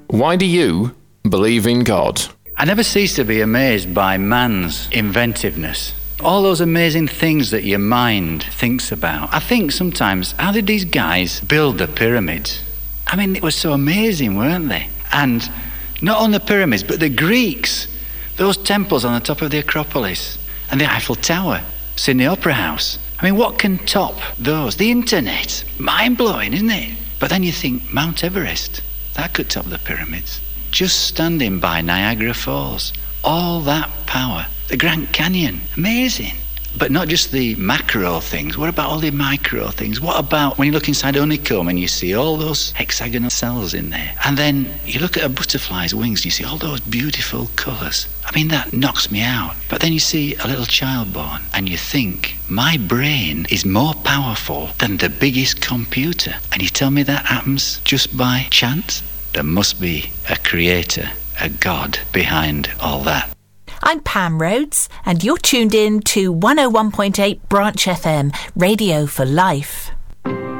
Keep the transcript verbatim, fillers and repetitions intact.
why do you believe in God? I never cease to be amazed by man's inventiveness. All those amazing things that your mind thinks about. I think sometimes, how did these guys build the pyramids? I mean, it was so amazing, weren't they? And not only the pyramids, but the Greeks. Those temples on the top of the Acropolis. And the Eiffel Tower. Sydney Opera House. I mean, what can top those? The internet. Mind-blowing, isn't it? But then you think, Mount Everest. That could top the pyramids. Just standing by Niagara Falls. All that power. The Grand Canyon, amazing. But not just the macro things. What about all the micro things? What about when you look inside a honeycomb and you see all those hexagonal cells in there? And then you look at a butterfly's wings and you see all those beautiful colours. I mean, that knocks me out. But then you see a little child born and you think, my brain is more powerful than the biggest computer. And you tell me that happens just by chance? There must be a creator, a God behind all that. I'm Pam Rhodes, and you're tuned in to one oh one point eight Branch F M, Radio for Life.